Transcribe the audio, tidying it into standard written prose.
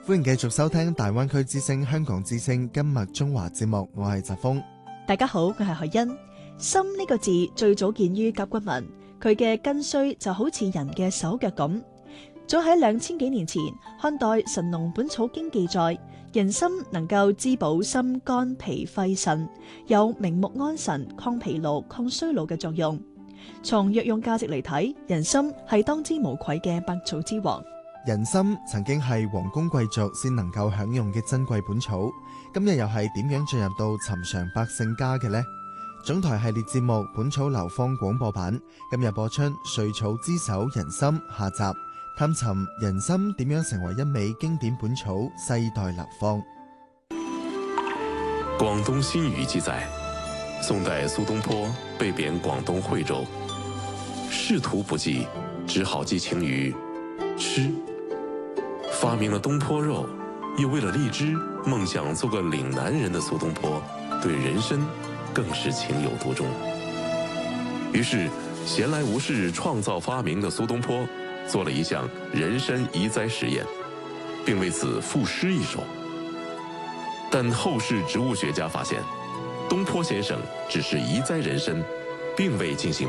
歡迎繼續收聽大灣區之聲香港之聲今日中華節目，我係澤峰。 大家好，我係海欣。心呢個字最早見於甲骨文，佢嘅根須就好似人嘅手腳咁。早喺2000幾年前，漢代《神農本草經》記載，人參能夠滋補心肝脾肺腎，有明目安神、抗疲勞、抗衰老嘅作用。從藥用價值嚟睇，人參係當之無愧嘅百草之王。 人參曾經係皇宮貴族先能夠享用嘅珍貴本草，今日又係點樣進入到尋常百姓家嘅呢？總台系列節目《本草流芳》廣播版今日播出瑞草之首人參下集，探尋人參點樣成為一味經典本草，世代流芳。 廣東新語記載，宋代蘇東坡被貶廣東惠州，仕途不濟，只好寄情於吃，發明了東坡肉。又為了荔枝，夢想做個嶺南人的蘇東坡，對人參更是情有獨鍾。於是閒來無事創造發明的蘇東坡做了一項人參移栽實驗，並為此賦詩一首。但後世植物學家發現，東坡先生只是移栽人參，並未進行